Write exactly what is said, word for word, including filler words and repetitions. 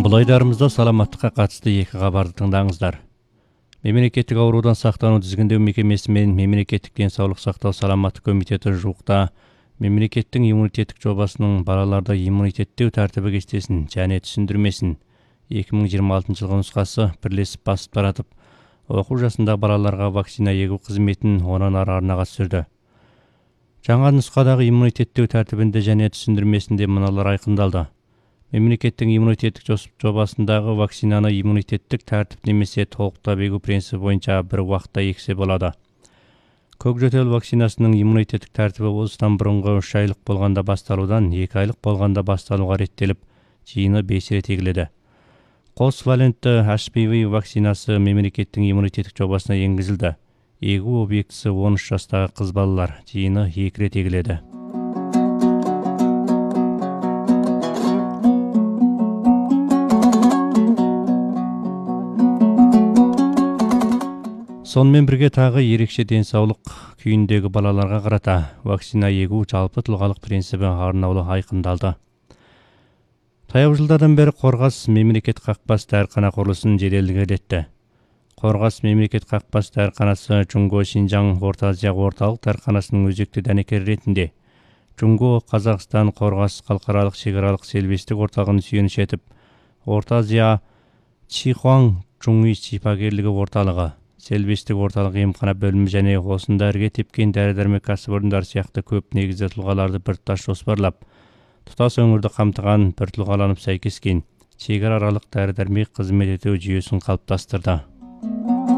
Бұл айдарымызда саламаттыққа қатысты екі хабарды тыңдаңыздар. Мемлекеттік аурудан сақтану тізгіндеу мекемесі мен мемлекеттік денсаулық сақтау саламаттық комитеті жуықта мемлекеттің иммунитеттік жобасының балаларда иммунитеттеу тәртібі кестесін және түсіндірмесін екі мың жиырма алтыншы жылғы нұсқасы бірлесіп басып таратып, оқу жасындағы балаларға вакцина егу қызметін онан ары арнаға түсірді. Жаңа нұсқадағы иммунитеттеу тәртібінде және түсіндірмесінде мыналар айқындалды. Мемлекеттің иммунитеттік жобасындағы вакцинаны иммунитеттік тәртіп немесе толықтап егу принципі бойынша бір уақытта егсе болады. Көкжөтел вакцинасының иммунитеттік тәртібі осыдан бұрынғы үш айлық болғанда басталудан екі айлық болғанда басталуға реттеліп, жиыны бес рет егіледі. Қос валентті эйч пи ви вакцинасы мемлекеттің иммунитеттік жобасына енгізілді. Егу объектісі он үш жастағы қыз балалар, жиыны екі рет егіледі. Сонымен бірге тағы ерекше денсаулық күйіндегі балаларға қарата вакцина егу жалпы тұлғалық принципі арнаулы айқындалды. Таяу жылдардан бері Қорғас мемлекет қақпас дәріхана құрылысын жеделдетті. Қорғас мемлекет қақпас дәріханасы Чунго Шинжаң Орта Азия орталық дәріханасының өзекті дәнекері ретінде Чунго Қазақстан Қорғас халықаралық шекаралық сервистік орталығын сүйеніш етіп, Орта Азия Чихуаң Чуңи шипагерлігі орталығы, сервистік орталық емхана бөлімі және осында ірге тепкен дәрі-дәрмек кәсіпорындар сияқты көп негізді тұлғаларды біртұтас жоспарлап, тұтас өңірді қамтыған бір тұлғаланып сәйкескен шекарааралық дәрі-дәрмек қызмет ету жүйесін қалыптастырды.